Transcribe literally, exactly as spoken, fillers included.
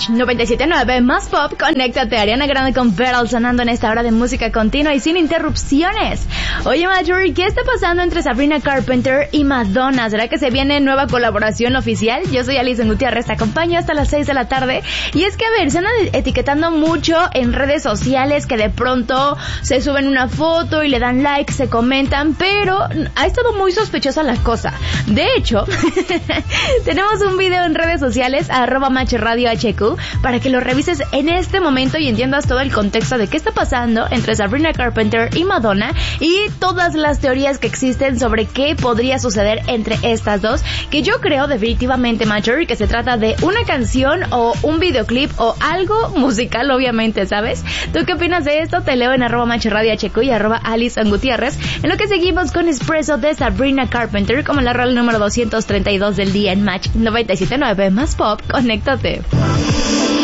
Match noventa y siete punto nueve más pop, conéctate. Ariana Grande con Beryl sonando en esta hora de música continua y sin interrupciones. Oye, Marjorie, ¿qué está pasando entre Sabrina Carpenter y Madonna? ¿Será que se viene nueva colaboración oficial? Yo soy Alison Gutiérrez, te acompaño hasta las seis de la tarde. Y es que, a ver, se andan etiquetando mucho en redes sociales que de pronto se suben una foto y le dan like, se comentan, pero ha estado muy sospechosa la cosa. De hecho, tenemos un video en redes sociales, arroba Match Radio H Q, para que lo revises en este momento y entiendas todo el contexto de qué está pasando entre Sabrina Carpenter y Madonna y todas las teorías que existen sobre qué podría suceder entre estas dos, que yo creo definitivamente, Marjorie, que se trata de una canción o un videoclip o algo musical, obviamente, ¿sabes? ¿Tú qué opinas de esto? Te leo en arroba Match Radio H Q y arroba Alison Gutiérrez, en lo que seguimos con Espresso de Sabrina Carpenter como la rola número doscientos treinta y dos del día en Match noventa y siete punto nueve más pop. Conéctate.